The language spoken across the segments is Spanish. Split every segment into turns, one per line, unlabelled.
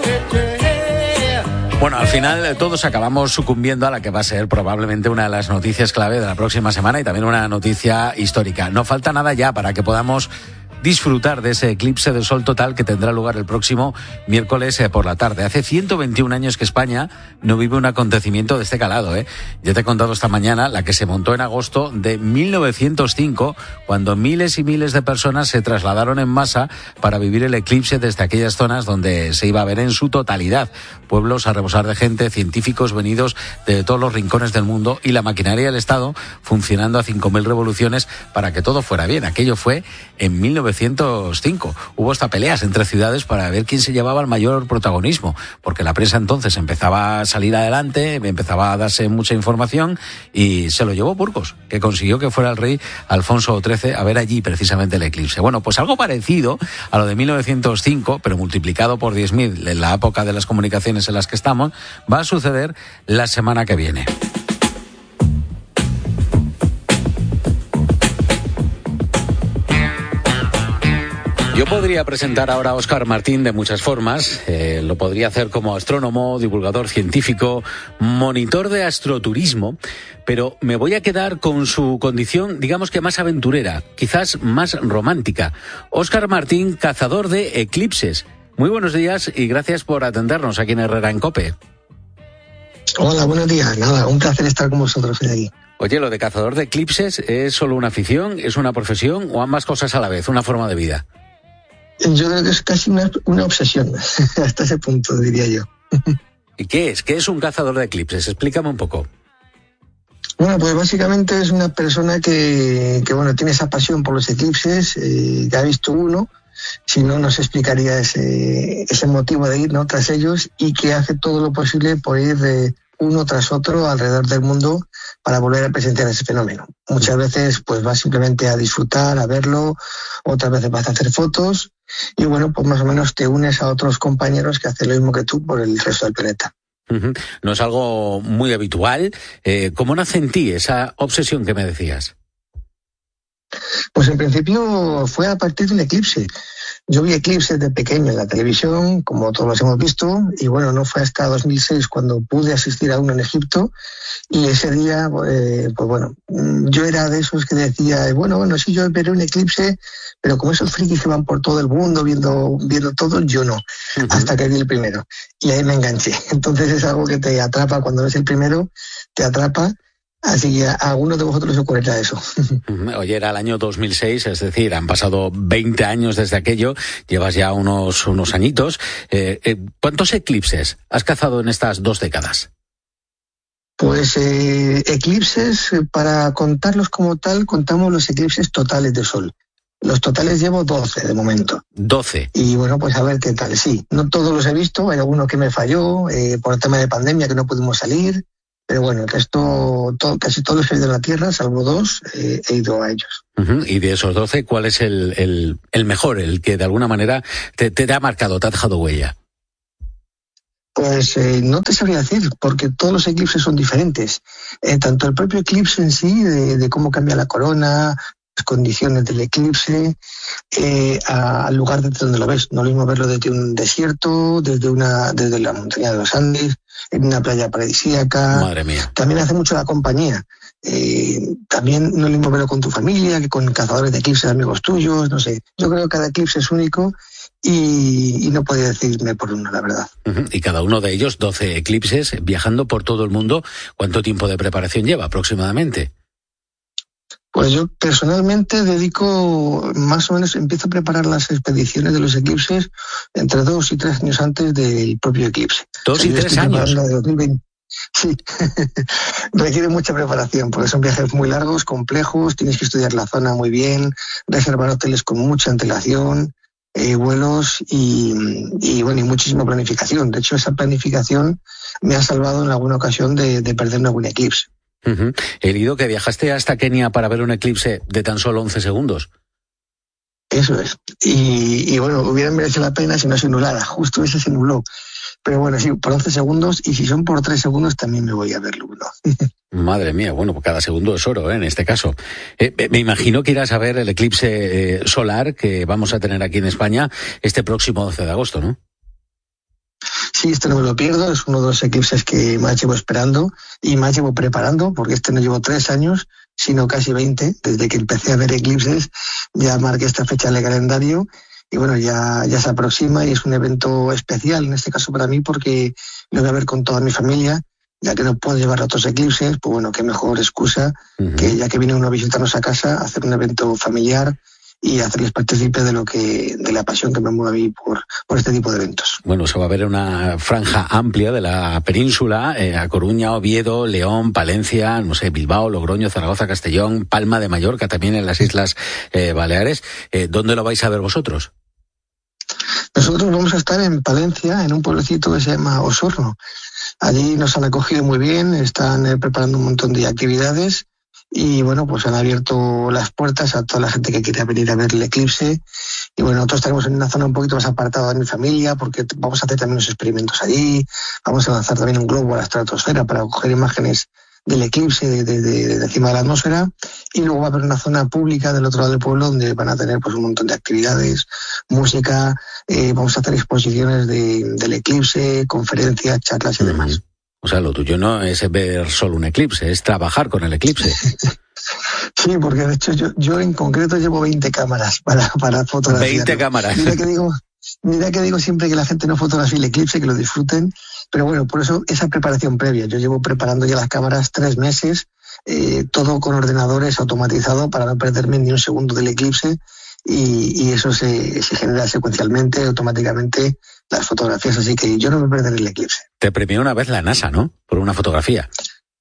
Bueno, al final todos acabamos sucumbiendo a la que va a ser probablemente una de las noticias clave de la próxima semana y también una noticia histórica. No falta nada ya para que podamos disfrutar de ese eclipse de sol total que tendrá lugar el próximo miércoles por la tarde. Hace 121 años que España no vive un acontecimiento de este calado, ¿eh? Ya te he contado esta mañana la que se montó en agosto de 1905, cuando miles y miles de personas se trasladaron en masa para vivir el eclipse desde aquellas zonas donde se iba a ver en su totalidad. Pueblos a rebosar de gente, científicos venidos de todos los rincones del mundo y la maquinaria del Estado funcionando a 5.000 revoluciones para que todo fuera bien. Aquello fue en 1905. Hubo hasta peleas entre ciudades para ver quién se llevaba el mayor protagonismo, porque la prensa entonces empezaba a salir adelante, empezaba a darse mucha información y se lo llevó Burgos, que consiguió que fuera el rey Alfonso XIII a ver allí precisamente el eclipse. Bueno, pues algo parecido a lo de 1905, pero multiplicado por 10.000 en la época de las comunicaciones en las que estamos, va a suceder la semana que viene. Yo podría presentar ahora a Óscar Martín de muchas formas. Lo podría hacer como astrónomo, divulgador científico, monitor de astroturismo, pero me voy a quedar con su condición, digamos que más aventurera, quizás más romántica. Óscar Martín, cazador de eclipses. Muy buenos días y gracias por atendernos aquí en Herrera en COPE.
Hola, buenos días. Nada, un placer estar con vosotros hoy aquí.
Oye, ¿lo de cazador de eclipses es solo una afición, es una profesión o ambas cosas a la vez, una forma de vida?
Yo creo que es casi una obsesión, hasta ese punto, diría yo.
¿Y qué es? ¿Qué es un cazador de eclipses? Explícame un poco.
Bueno, pues básicamente es una persona que bueno, tiene esa pasión por los eclipses, que ha visto uno, si no nos explicaría ese motivo de ir, ¿no?, tras ellos, y que hace todo lo posible por ir de uno tras otro alrededor del mundo para volver a presenciar ese fenómeno. Muchas veces pues vas simplemente a disfrutar, a verlo, otras veces vas a hacer fotos y bueno, pues más o menos te unes a otros compañeros que hacen lo mismo que tú por el resto del planeta.
No es algo muy habitual. ¿Cómo nace en ti esa obsesión que me decías?
Pues en principio fue a partir de un eclipse. Yo vi eclipses de pequeño en la televisión, como todos los hemos visto, y bueno, no fue hasta 2006 cuando pude asistir a uno en Egipto, y ese día, pues bueno, yo era de esos que decía, bueno, sí, yo veré un eclipse, pero como esos frikis que van por todo el mundo viendo todo, yo no, hasta que vi el primero, y ahí me enganché. Entonces es algo que te atrapa cuando ves el primero, te atrapa. Así que a algunos de vosotros os ocurrirá eso.
Oye, era el año 2006, es decir, han pasado 20 años desde aquello, llevas ya unos añitos. ¿Cuántos eclipses has cazado en estas 2 décadas?
Pues eclipses, para contarlos como tal, contamos los eclipses totales de sol. Los totales llevo 12 de momento.
12.
Y bueno, pues a ver qué tal. Sí, no todos los he visto, hay alguno que me falló por el tema de pandemia, que no pudimos salir. Pero bueno, el resto, casi todos los que he ido a la Tierra, salvo 2, he ido a ellos.
Y de esos 12, ¿cuál es el mejor, el que de alguna manera te ha marcado, te ha dejado huella?
Pues no te sabría decir, porque todos los eclipses son diferentes. Tanto el propio eclipse en sí, de cómo cambia la corona, las condiciones del eclipse, al lugar desde donde lo ves. No es lo mismo verlo desde un desierto, desde la montaña de los Andes, en una playa paradisíaca.
Madre mía.
También hace mucho la compañía. También no es lo mismo verlo con tu familia que con cazadores de eclipses, amigos tuyos, no sé. Yo creo que cada eclipse es único y no podía decidirme por uno, la verdad.
Y cada uno de ellos, 12 eclipses, viajando por todo el mundo. ¿Cuánto tiempo de preparación lleva aproximadamente?
Pues yo personalmente dedico, más o menos, empiezo a preparar las expediciones de los eclipses entre 2 y 3 años antes del propio eclipse.
2 y 3 años.
La de 2020. Sí, requiere mucha preparación porque son viajes muy largos, complejos, tienes que estudiar la zona muy bien, reservar hoteles con mucha antelación, vuelos y bueno, y muchísima planificación. De hecho, esa planificación me ha salvado en alguna ocasión de perderme algún eclipse.
He leído que viajaste hasta Kenia para ver un eclipse de tan solo 11 segundos.
Eso es. Y bueno, hubiera merecido la pena si no se anulara. Justo ese se anuló. Pero bueno, sí, por 11 segundos, y si son por 3 segundos también me voy a verlo uno.
Madre mía, bueno, pues cada segundo es oro, en este caso. Me imagino que irás a ver el eclipse solar que vamos a tener aquí en España este próximo 12 de agosto, ¿no?
Sí, este no me lo pierdo, es uno de los eclipses que más llevo esperando y más llevo preparando, porque este no llevo 3 años, sino casi 20, desde que empecé a ver eclipses, ya marqué esta fecha en el calendario y bueno, ya se aproxima y es un evento especial, en este caso para mí, porque lo voy a ver con toda mi familia, ya que no puedo llevar a otros eclipses, pues bueno, qué mejor excusa que ya que viene uno a visitarnos a casa, hacer un evento familiar y hacerles partícipe de la pasión que me mueve a mí por este tipo de eventos.
Bueno, se va a ver una franja amplia de la península, a Coruña, Oviedo, León, Palencia, no sé, Bilbao, Logroño, Zaragoza, Castellón, Palma de Mallorca, también en las Islas Baleares. ¿Dónde lo vais a ver vosotros?
Nosotros vamos a estar en Palencia, en un pueblecito que se llama Osorno. Allí nos han acogido muy bien, están preparando un montón de actividades y bueno, pues han abierto las puertas a toda la gente que quiera venir a ver el eclipse. Y bueno, nosotros estaremos en una zona un poquito más apartada de mi familia porque vamos a hacer también unos experimentos allí, vamos a lanzar también un globo a la estratosfera para coger imágenes del eclipse de encima de la atmósfera, y luego va a haber una zona pública del otro lado del pueblo donde van a tener pues un montón de actividades, música, vamos a hacer exposiciones del eclipse, conferencias, charlas y demás.
O sea, lo tuyo no es ver solo un eclipse, es trabajar con el eclipse.
Sí, porque de hecho yo en concreto llevo 20 cámaras para fotografiar.
20 cámaras.
Mira que digo siempre que la gente no fotografie el eclipse, que lo disfruten, pero bueno, por eso esa preparación previa. Yo llevo preparando ya las cámaras 3 meses, todo con ordenadores automatizado para no perderme ni un segundo del eclipse, y eso se genera secuencialmente, automáticamente, las fotografías, así que yo no me perderé el eclipse.
Te premió una vez la NASA, ¿no? Por una fotografía.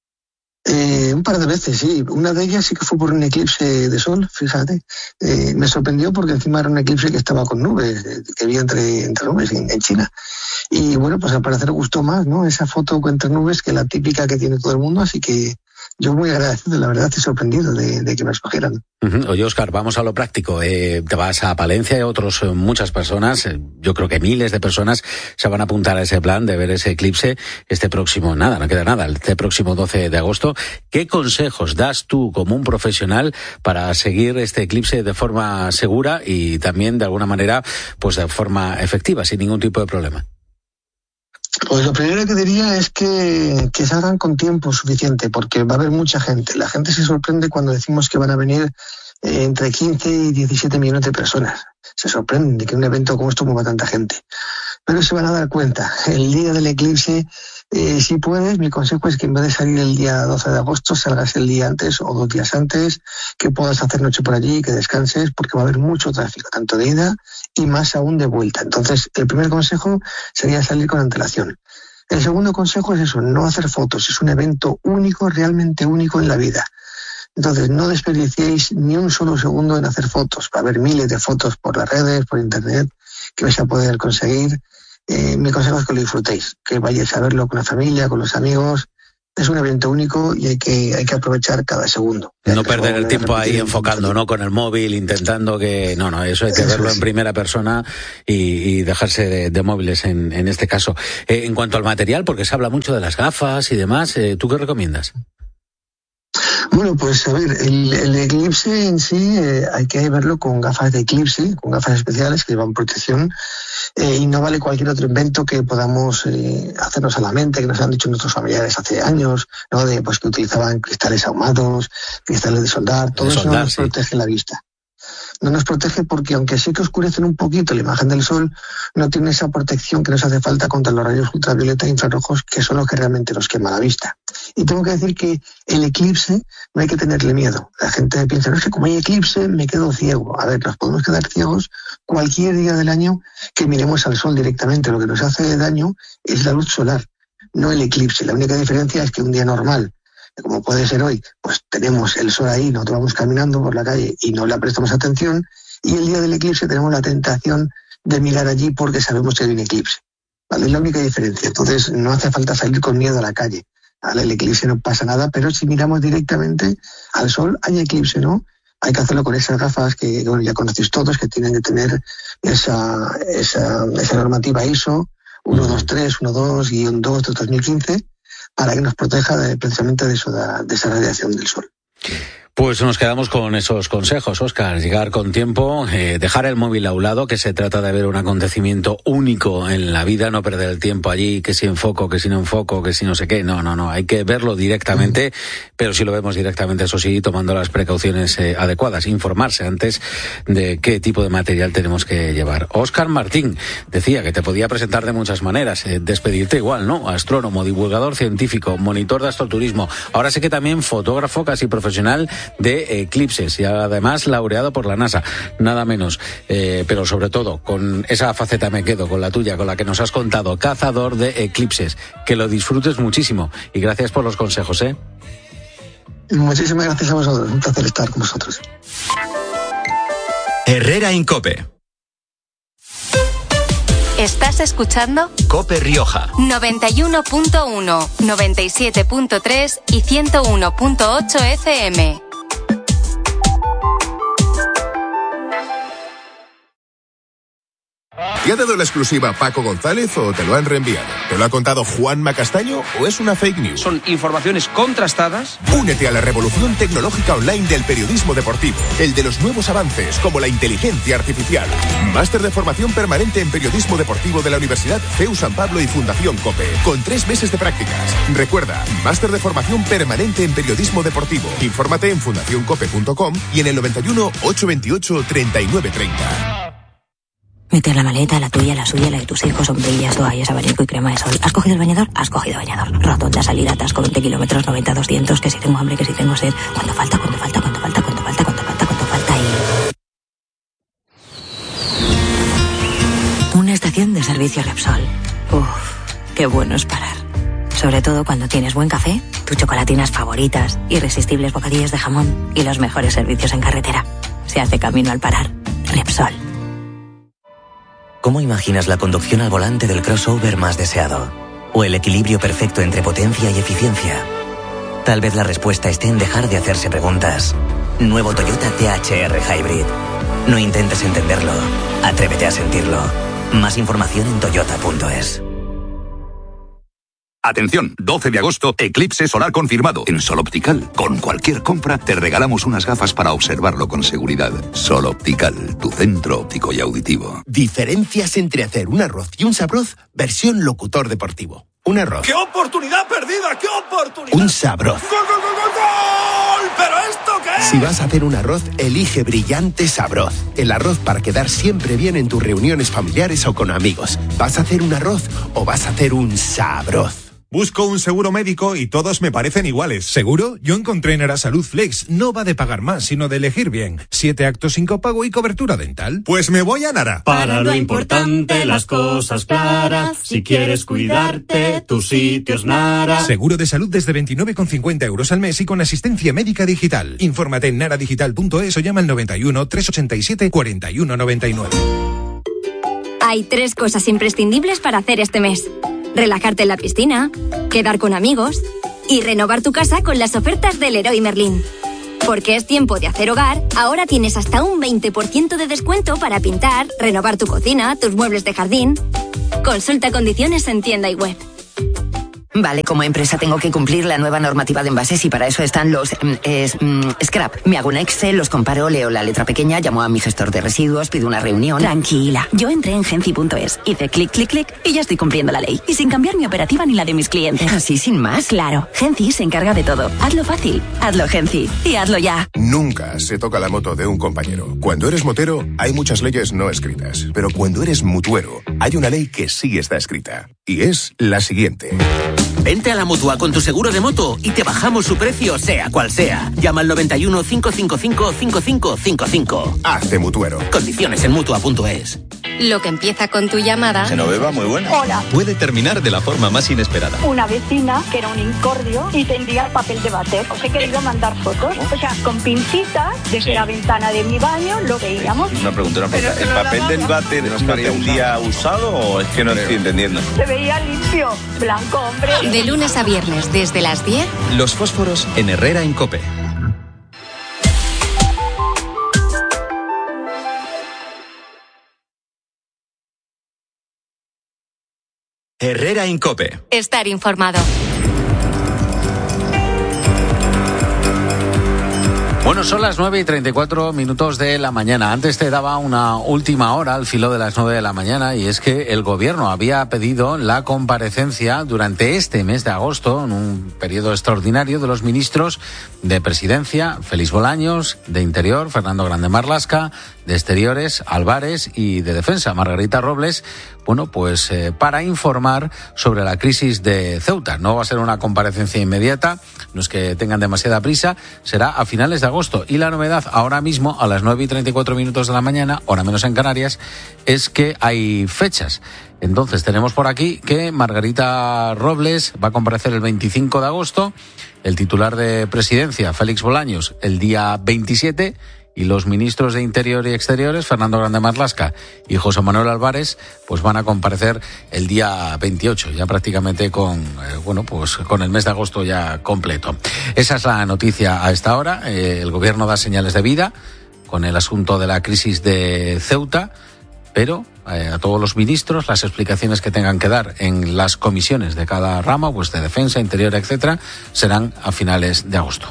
Un par de veces, sí. Una de ellas sí que fue por un eclipse de sol, fíjate. Me sorprendió porque encima era un eclipse que estaba con nubes, que había entre nubes en China. Y bueno, pues al parecer gustó más, ¿no? Esa foto entre nubes que la típica que tiene todo el mundo, así que yo muy agradecido, la verdad, estoy sorprendido de que me escogieran.
Oye, Óscar, vamos a lo práctico. Te vas a Palencia y muchas personas, yo creo que miles de personas se van a apuntar a ese plan de ver ese eclipse este próximo 12 de agosto. ¿Qué consejos das tú como un profesional para seguir este eclipse de forma segura y también de alguna manera, pues de forma efectiva, sin ningún tipo de problema?
Pues lo primero que diría es que salgan con tiempo suficiente, porque va a haber mucha gente. La gente se sorprende cuando decimos que van a venir entre 15 y 17 millones de personas. Se sorprenden de que un evento como esto mueva tanta gente. Pero se van a dar cuenta. El día del eclipse, si puedes, mi consejo es que en vez de salir el día 12 de agosto, salgas el día antes o 2 días antes, que puedas hacer noche por allí, que descanses, porque va a haber mucho tráfico, tanto de ida y más aún de vuelta. Entonces, el primer consejo sería salir con antelación. El segundo consejo es eso, no hacer fotos. Es un evento único, realmente único en la vida. Entonces, no desperdiciéis ni un solo segundo en hacer fotos. Va a haber miles de fotos por las redes, por internet, que vais a poder conseguir. Mi consejo es que lo disfrutéis, que vayáis a verlo con la familia, con los amigos. Es un evento único y hay que aprovechar cada segundo.
No perder el tiempo ahí enfocando, ¿no? Con el móvil, intentando que... No, eso hay que verlo en primera persona y dejarse de móviles en este caso. En cuanto al material, porque se habla mucho de las gafas y demás, ¿tú qué recomiendas?
Bueno, pues a ver, el eclipse en sí hay que verlo con gafas de eclipse, con gafas especiales que llevan protección, y no vale cualquier otro invento que podamos hacernos a la mente, que nos han dicho nuestros familiares hace años, ¿no? De pues que utilizaban cristales ahumados, cristales de soldar, todo eso no nos protege la vista. No nos protege porque aunque sí que oscurecen un poquito la imagen del sol, no tiene esa protección que nos hace falta contra los rayos ultravioleta e infrarrojos, que son los que realmente nos quema la vista. Y tengo que decir que el eclipse no hay que tenerle miedo. La gente piensa, no, es que como hay eclipse me quedo ciego. A ver, nos podemos quedar ciegos cualquier día del año que miremos al sol directamente. Lo que nos hace daño es la luz solar, no el eclipse. La única diferencia es que un día normal, como puede ser hoy, pues tenemos el sol ahí, nosotros vamos caminando por la calle y no le prestamos atención, y el día del eclipse tenemos la tentación de mirar allí porque sabemos que hay un eclipse. ¿Vale? Es la única diferencia. Entonces no hace falta salir con miedo a la calle. ¿Vale? El eclipse no pasa nada, pero si miramos directamente al sol, hay eclipse, ¿no? Hay que hacerlo con esas gafas que bueno, ya conocéis todos, que tienen que tener esa normativa ISO 12312-2 de 2015, para que nos proteja precisamente de esa radiación del sol.
Pues nos quedamos con esos consejos, Óscar. Llegar con tiempo, dejar el móvil a un lado, que se trata de ver un acontecimiento único en la vida, no perder el tiempo allí, que si enfoco, que si no enfoco, que si no sé qué. No, hay que verlo directamente, pero si lo vemos directamente, eso sí, tomando las precauciones adecuadas, informarse antes de qué tipo de material tenemos que llevar. Óscar Martín decía que te podía presentar de muchas maneras, despedirte igual, ¿no? Astrónomo, divulgador científico, monitor de astroturismo, ahora sé que también fotógrafo casi profesional de eclipses y además laureado por la NASA, nada menos, pero sobre todo con esa faceta me quedo, con la tuya, con la que nos has contado, cazador de eclipses, que lo disfrutes muchísimo y gracias por los consejos, ¿eh?
Muchísimas gracias a vosotros, un placer estar con vosotros.
Herrera en COPE.
¿Estás escuchando?
COPE Rioja
91.1, 97.3 y 101.8 FM.
¿Te ha dado la exclusiva Paco González o te lo han reenviado? ¿Te lo ha contado Juanma Castaño o es una fake news?
Son informaciones contrastadas.
Únete a la revolución tecnológica online del periodismo deportivo, el de los nuevos avances como la inteligencia artificial. Máster de formación permanente en periodismo deportivo de la Universidad CEU San Pablo y Fundación COPE, con 3 meses de prácticas. Recuerda, máster de formación permanente en periodismo deportivo. Infórmate en fundacioncope.com y en el 91 828 3930.
Mete la maleta, la tuya, la suya, la de tus hijos, sombrillas, toallas, abanico y crema de sol. ¿Has cogido el bañador? Has cogido bañador. Rotonda, salida, atasco, 20 kilómetros, 90, 200, que si tengo hambre, que si tengo sed. ¿Cuánto falta y... Una estación de servicio Repsol. Qué bueno es parar. Sobre todo cuando tienes buen café, tus chocolatinas favoritas, irresistibles bocadillos de jamón y los mejores servicios en carretera. Se hace camino al parar. Repsol.
¿Cómo imaginas la conducción al volante del crossover más deseado? ¿O el equilibrio perfecto entre potencia y eficiencia? Tal vez la respuesta esté en dejar de hacerse preguntas. Nuevo Toyota THR Hybrid. No intentes entenderlo. Atrévete a sentirlo. Más información en toyota.es.
Atención, 12 de agosto, eclipse solar confirmado en Sol Optical. Con cualquier compra te regalamos unas gafas para observarlo con seguridad. Sol Optical, tu centro óptico y auditivo.
Diferencias entre hacer un arroz y un sabroz, versión locutor deportivo. Un arroz.
¡Qué oportunidad perdida! ¡Qué oportunidad!
Un sabroz.
¡Gol, gol, gol, gol, gol! ¿Pero esto qué es?
Si vas a hacer un arroz, elige Brillante Sabroz. El arroz para quedar siempre bien en tus reuniones familiares o con amigos. ¿Vas a hacer un arroz o vas a hacer un sabroz?
Busco un seguro médico y todos me parecen iguales. ¿Seguro? Yo encontré en Arasalud Flex. No va de pagar más, sino de elegir bien. 7 actos sin copago y cobertura dental. Pues me voy a Nara.
Para lo importante, las cosas claras. Si quieres cuidarte, tu sitio es Nara.
Seguro de salud desde 29,50 € al mes y con asistencia médica digital. Infórmate en naradigital.es o llama al 91 387 4199.
Hay 3 cosas imprescindibles para hacer este mes. Relajarte en la piscina, quedar con amigos y renovar tu casa con las ofertas del Leroy Merlin. Porque es tiempo de hacer hogar, ahora tienes hasta un 20% de descuento para pintar, renovar tu cocina, tus muebles de jardín. Consulta condiciones en tienda y web.
Vale, como empresa tengo que cumplir la nueva normativa de envases y para eso están los scrap. Me hago un Excel, los comparo, leo la letra pequeña, llamo a mi gestor de residuos, pido una reunión.
Tranquila, yo entré en Genci.es, hice clic, clic, clic y ya estoy cumpliendo la ley. Y sin cambiar mi operativa ni la de mis clientes.
¿Así sin más?
Claro, Genci se encarga de todo. Hazlo fácil, hazlo Genci y hazlo ya.
Nunca se toca la moto de un compañero. Cuando eres motero, hay muchas leyes no escritas. Pero cuando eres mutuero, hay una ley que sí está escrita. Y es la siguiente.
Vente a la Mutua con tu seguro de moto y te bajamos su precio, sea cual sea. Llama al 91 555 5555.
Hazte mutuero.
Condiciones en Mutua.es.
Lo que empieza con tu llamada...
Genoveva, muy buena.
Hola.
Puede terminar de la forma más inesperada.
Una vecina que era un incordio y tendría el papel de váter. Os he querido mandar fotos. O sea, con pincitas, desde la ventana de mi baño lo veíamos.
Una pregunta. ¿El papel del váter no estaría un día usado o es que no estoy entendiendo?
Se veía limpio, blanco, hombre.
De lunes a viernes, desde las 10.
Los fósforos en Herrera en COPE.
Herrera en COPE.
Estar informado.
Bueno, son las 9:34 de la mañana. Antes te daba una última hora al filo de las 9 de la mañana, y es que el gobierno había pedido la comparecencia durante este mes de agosto, en un periodo extraordinario, de los ministros de Presidencia, Félix Bolaños, de Interior, Fernando Grande Marlaska, de Exteriores, Álvarez, y de Defensa, Margarita Robles, para informar sobre la crisis de Ceuta. No va a ser una comparecencia inmediata, no es que tengan demasiada prisa, será a finales de agosto. Y la novedad ahora mismo, a las 9:34 de la mañana, hora menos en Canarias, es que hay fechas. Entonces tenemos por aquí que Margarita Robles va a comparecer el 25 de agosto, el titular de Presidencia, Félix Bolaños, el día 27, y los ministros de Interior y Exteriores, Fernando Grande Marlaska y José Manuel Álvarez, pues van a comparecer el día 28, ya prácticamente con el mes de agosto ya completo. Esa es la noticia a esta hora. El gobierno da señales de vida con el asunto de la crisis de Ceuta, pero a todos los ministros las explicaciones que tengan que dar en las comisiones de cada rama, pues de Defensa, Interior, etcétera, serán a finales de agosto.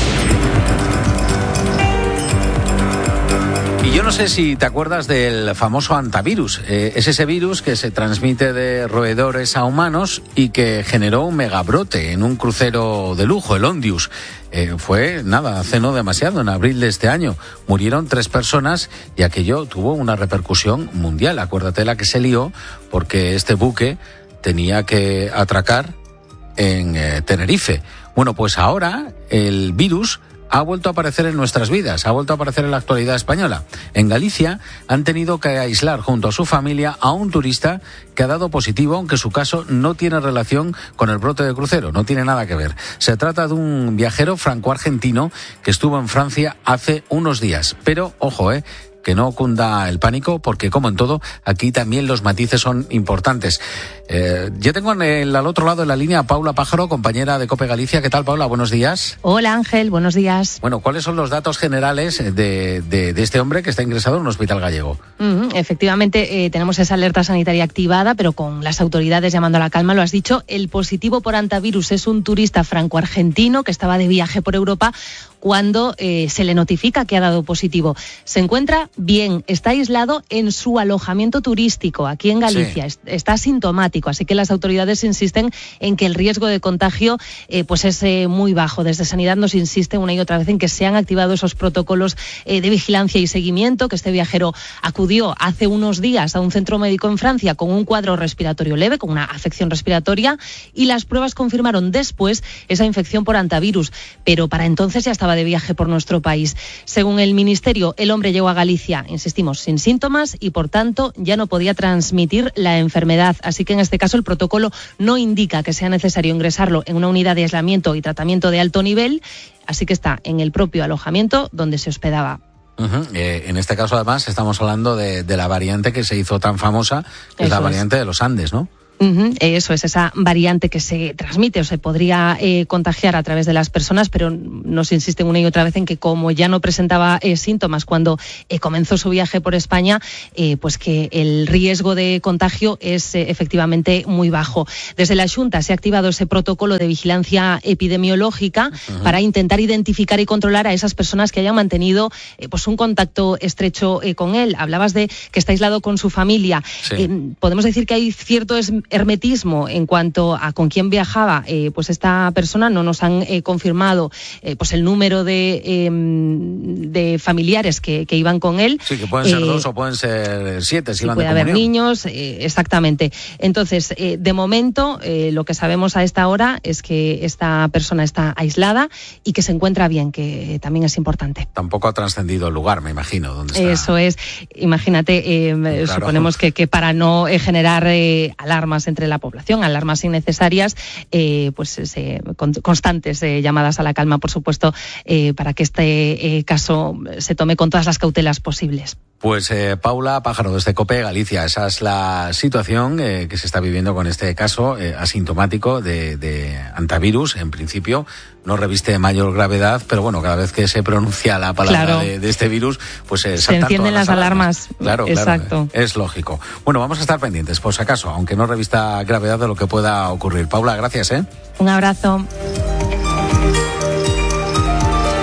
Y yo no sé si te acuerdas del famoso hantavirus. Es ese virus que se transmite de roedores a humanos y que generó un megabrote en un crucero de lujo, el Ondius. Hace no demasiado, en abril de este año. Murieron 3 personas y aquello tuvo una repercusión mundial. Acuérdate la que se lió, porque este buque tenía que atracar en Tenerife. Bueno, pues ahora el virus ha vuelto a aparecer en nuestras vidas, ha vuelto a aparecer en la actualidad española. En Galicia han tenido que aislar junto a su familia a un turista que ha dado positivo, aunque su caso no tiene relación con el brote de crucero, no tiene nada que ver. Se trata de un viajero franco-argentino que estuvo en Francia hace unos días. Pero, ojo, que no cunda el pánico, porque como en todo, aquí también los matices son importantes. Yo tengo al otro lado de la línea a Paula Pájaro, compañera de COPE Galicia. ¿Qué tal, Paula? Buenos días.
Hola, Ángel. Buenos días.
Bueno, ¿cuáles son los datos generales de este hombre que está ingresado en un hospital gallego?
Efectivamente, tenemos esa alerta sanitaria activada, pero con las autoridades llamando a la calma. Lo has dicho, el positivo por hantavirus es un turista franco-argentino que estaba de viaje por Europa cuando se le notifica que ha dado positivo. Se encuentra bien, está aislado en su alojamiento turístico aquí en Galicia, sí. Está asintomático, así que las autoridades insisten en que el riesgo de contagio es muy bajo. Desde Sanidad nos insisten una y otra vez en que se han activado esos protocolos de vigilancia y seguimiento, que este viajero acudió hace unos días a un centro médico en Francia con un cuadro respiratorio leve, con una afección respiratoria, y las pruebas confirmaron después esa infección por hantavirus, pero para entonces ya estaba de viaje por nuestro país. Según el Ministerio, el hombre llegó a Galicia, insistimos, sin síntomas y por tanto ya no podía transmitir la enfermedad. Así que en este caso el protocolo no indica que sea necesario ingresarlo en una unidad de aislamiento y tratamiento de alto nivel, así que está en el propio alojamiento donde se hospedaba.
En este caso además estamos hablando de la variante que se hizo tan famosa, que es la variante de los Andes, ¿no?
Eso es, esa variante que se transmite o se podría contagiar a través de las personas, pero nos insisten una y otra vez en que como ya no presentaba síntomas cuando comenzó su viaje por España, pues que el riesgo de contagio es efectivamente muy bajo. Desde la Xunta se ha activado ese protocolo de vigilancia epidemiológica para intentar identificar y controlar a esas personas que hayan mantenido pues un contacto estrecho con él. Hablabas de que está aislado con su familia. Sí. Podemos decir que hay cierto hermetismo en cuanto a con quién viajaba pues esta persona. No nos han confirmado pues el número de familiares que iban con él.
Sí, que pueden ser 2 o pueden ser 7 si van de
comunión. Puede haber niños, exactamente. Entonces, de momento, lo que sabemos a esta hora es que esta persona está aislada y que se encuentra bien, que también es importante.
Tampoco ha trascendido el lugar, me imagino, donde está.
Eso es. Imagínate, claro. Suponemos que para no generar alarmas entre la población, alarmas innecesarias, constantes llamadas a la calma, por supuesto, para que este caso se tome con todas las cautelas posibles.
Pues Paula Pájaro, desde COPE Galicia, esa es la situación que se está viviendo con este caso asintomático de hantavirus. En principio no reviste mayor gravedad, pero bueno, cada vez que se pronuncia la palabra
claro.
de este virus, pues
se encienden las alarmas.
Claro,
exacto.
Es lógico. Bueno, vamos a estar pendientes, por si acaso, aunque no revista gravedad de lo que pueda ocurrir. Paula, gracias.
Un abrazo.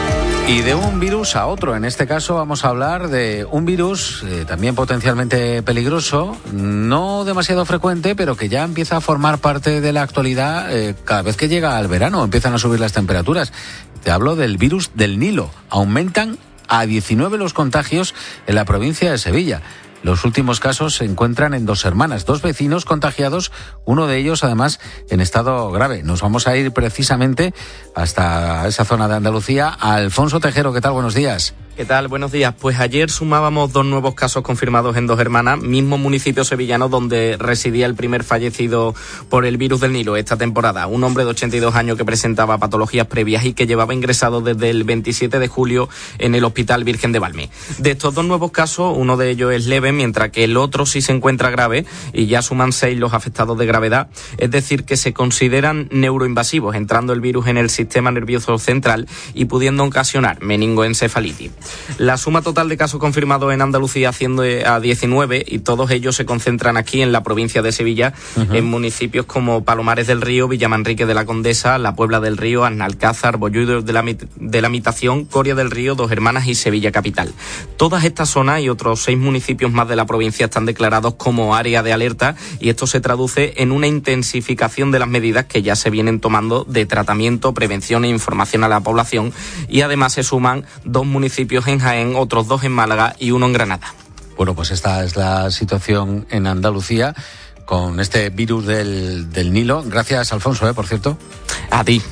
Y de un virus a otro. En este caso vamos a hablar de un virus también potencialmente peligroso, no demasiado frecuente, pero que ya empieza a formar parte de la actualidad cada vez que llega el verano, empiezan a subir las temperaturas. Te hablo del virus del Nilo. Aumentan a 19 los contagios en la provincia de Sevilla. Los últimos casos se encuentran en 2 hermanas, 2 vecinos contagiados, uno de ellos además en estado grave. Nos vamos a ir precisamente hasta esa zona de Andalucía. Alfonso Tejero, ¿qué tal? Buenos días.
¿Qué tal? Buenos días. Pues ayer sumábamos 2 nuevos casos confirmados en 2 hermanas, mismo municipio sevillano donde residía el primer fallecido por el virus del Nilo esta temporada. Un hombre de 82 años que presentaba patologías previas y que llevaba ingresado desde el 27 de julio en el Hospital Virgen de Valme. De estos 2 nuevos casos, uno de ellos es leve, mientras que el otro sí se encuentra grave y ya suman 6 los afectados de gravedad. Es decir, que se consideran neuroinvasivos, entrando el virus en el sistema nervioso central y pudiendo ocasionar meningoencefalitis. La suma total de casos confirmados en Andalucía asciende a 19 y todos ellos se concentran aquí en la provincia de Sevilla, en municipios como Palomares del Río, Villamanrique de la Condesa, La Puebla del Río, Arnalcázar, Bollullos de la Mitación, Coria del Río, 2 Hermanas y Sevilla Capital. Todas estas zonas y otros 6 municipios más de la provincia están declarados como área de alerta y esto se traduce en una intensificación de las medidas que ya se vienen tomando de tratamiento, prevención e información a la población, y además se suman 2 municipios en Jaén, otros 2 en Málaga y 1 en Granada.
Bueno, pues esta es la situación en Andalucía con este virus del Nilo. Gracias, Alfonso, por cierto.
A ti.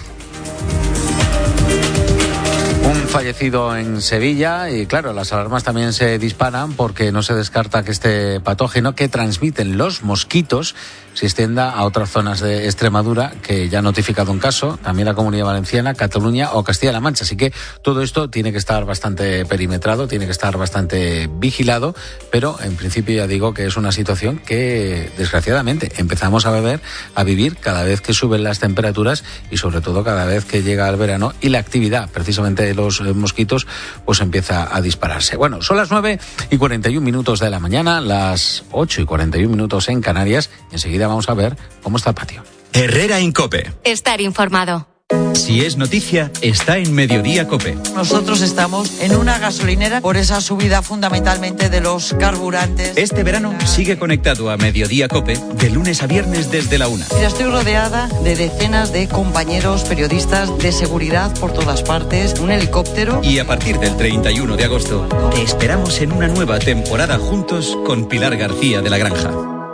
Un fallecido en Sevilla y claro, las alarmas también se disparan porque no se descarta que este patógeno que transmiten los mosquitos se extienda a otras zonas de Extremadura, que ya ha notificado un caso, también la Comunidad Valenciana, Cataluña o Castilla-La Mancha. Así que todo esto tiene que estar bastante perimetrado, tiene que estar bastante vigilado, pero en principio ya digo que es una situación que desgraciadamente empezamos a vivir cada vez que suben las temperaturas y sobre todo cada vez que llega el verano y la actividad precisamente de los mosquitos pues empieza a dispararse. Bueno, son las 9:41 de la mañana, las 8:41 en Canarias. Enseguida vamos a ver cómo está el patio.
Herrera Incope.
Estar informado.
Si es noticia, está en Mediodía Cope.
Nosotros estamos en una gasolinera por esa subida fundamentalmente de los carburantes.
Este verano sigue conectado a Mediodía Cope de lunes a viernes desde la 1.
Mira, estoy rodeada de decenas de compañeros periodistas de seguridad por todas partes, un helicóptero.
Y a partir del 31 de agosto te esperamos en una nueva temporada juntos con Pilar García de la Granja.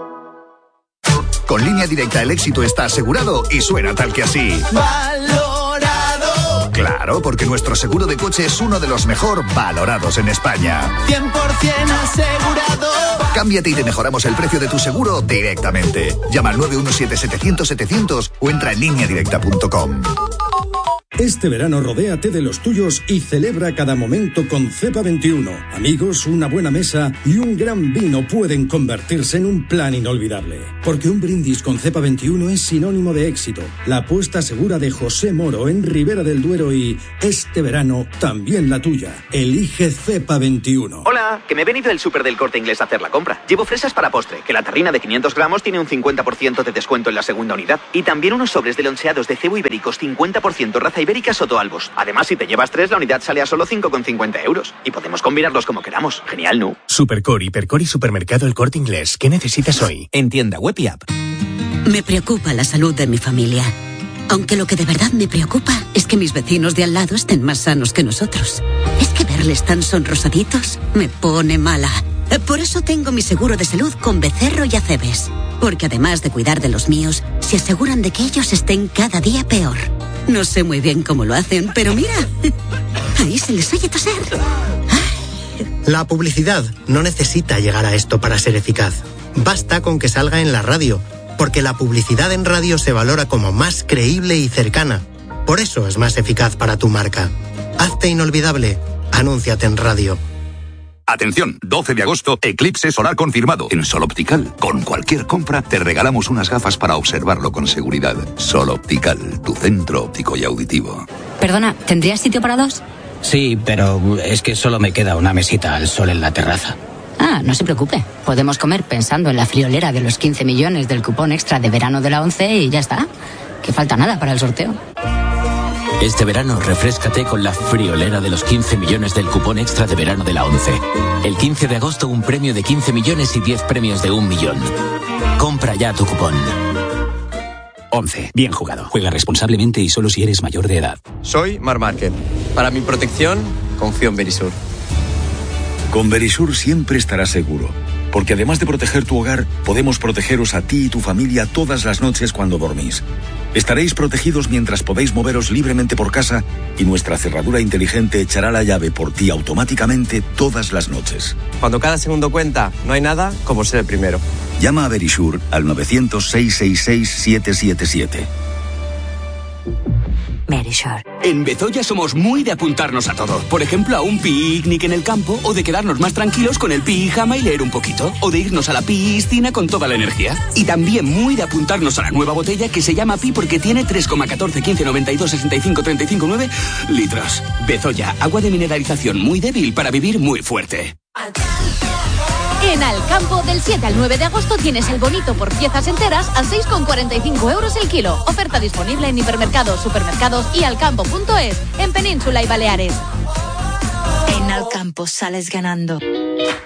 Con Línea Directa el éxito está asegurado y suena tal que así.
¡Valorado!
Claro, porque nuestro seguro de coche es uno de los mejor valorados en España.
100% asegurado.
Cámbiate y te mejoramos el precio de tu seguro directamente. Llama al 917-700-700 o entra en lineadirecta.com.
Este verano rodéate de los tuyos y celebra cada momento con Cepa 21. Amigos, una buena mesa y un gran vino pueden convertirse en un plan inolvidable. Porque un brindis con Cepa 21 es sinónimo de éxito. La apuesta segura de José Moro en Ribera del Duero y este verano también la tuya. Elige Cepa 21.
Hola, que me he venido del súper del Corte Inglés a hacer la compra. Llevo fresas para postre, que la terrina de 500 gramos tiene un 50% de descuento en la segunda unidad. Y también unos sobres de loncheados de cebo ibéricos 50% raza ibérica Soto Albos. Además, si te llevas 3, la unidad sale a solo 5,50 euros. Y podemos combinarlos como queramos. Genial, ¿no?
Supercor, Hipercor y Supermercado El Corte Inglés. ¿Qué necesitas hoy?
En tienda web y app.
Me preocupa la salud de mi familia. Aunque lo que de verdad me preocupa es que mis vecinos de al lado estén más sanos que nosotros. Es que verles tan sonrosaditos me pone mala. Por eso tengo mi seguro de salud con Becerro y Acebes. Porque además de cuidar de los míos, se aseguran de que ellos estén cada día peor. No sé muy bien cómo lo hacen, pero mira, ahí se les oye toser.
La publicidad no necesita llegar a esto para ser eficaz. Basta con que salga en la radio, porque la publicidad en radio se valora como más creíble y cercana. Por eso es más eficaz para tu marca. Hazte inolvidable. Anúnciate en radio.
Atención, 12 de agosto, eclipse solar confirmado en Sol Optical. Con cualquier compra te regalamos unas gafas para observarlo con seguridad. Sol Optical, tu centro óptico y auditivo.
Perdona, ¿tendrías sitio para 2?
Sí, pero es que solo me queda una mesita al sol en la terraza.
Ah, no se preocupe. Podemos comer pensando en la friolera de los 15 millones del cupón extra de verano de la 11 y ya está. Que falta nada para el sorteo.
Este verano, refréscate con la friolera de los 15 millones del cupón extra de verano de la ONCE. El 15 de agosto, un premio de 15 millones y 10 premios de 1 millón. Compra ya tu cupón.
11. Bien jugado. Juega responsablemente y solo si eres mayor de edad.
Soy Mar Márquez. Para mi protección, confío en Verisur.
Con Verisur siempre estarás seguro. Porque además de proteger tu hogar, podemos protegeros a ti y tu familia todas las noches cuando dormís. Estaréis protegidos mientras podéis moveros libremente por casa y nuestra cerradura inteligente echará la llave por ti automáticamente todas las noches.
Cuando cada segundo cuenta, no hay nada como ser el primero.
Llama a Verisur al 900-666-777.
Verisur.
En Bezoya somos muy de apuntarnos a todo. Por ejemplo, a un picnic en el campo, o de quedarnos más tranquilos con el pijama y leer un poquito, o de irnos a la piscina con toda la energía. Y también muy de apuntarnos a la nueva botella que se llama Pi porque tiene 3,14, 15, 92, 65, 35, 9 litros. Bezoya, agua de mineralización muy débil para vivir muy fuerte.
En Alcampo, del 7 al 9 de agosto tienes el bonito por piezas enteras a 6,45 euros el kilo. Oferta disponible en hipermercados, supermercados y alcampo.es, en Península y Baleares.
En Alcampo sales ganando.